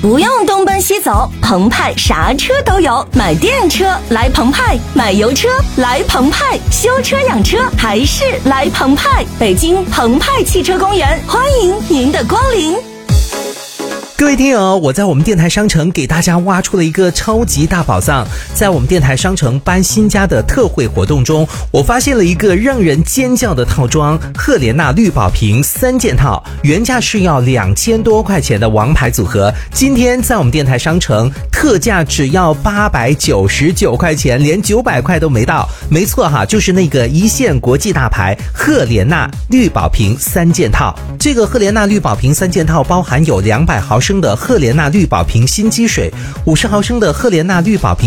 不用东奔西走，澎湃啥车都有。买电车来澎湃，买油车来澎湃，修车养车还是来澎湃。北京澎湃汽车公园，欢迎您的光临。 各位听友，我在我们电台商城给大家挖出了一个超级大宝藏。在我们电台商城搬新家的特惠活动中，我发现了一个让人尖叫的套装——赫莲娜绿宝瓶3件套，原价是要2000多块钱的王牌组合，今天在我们电台商城特价只要899块钱，连900块都没到。没错哈，就是那个一线国际大牌赫莲娜绿宝瓶3件套。这个赫莲娜绿宝瓶3件套包含有200毫升的赫莲娜绿宝瓶新积水，50毫升的赫莲娜绿宝瓶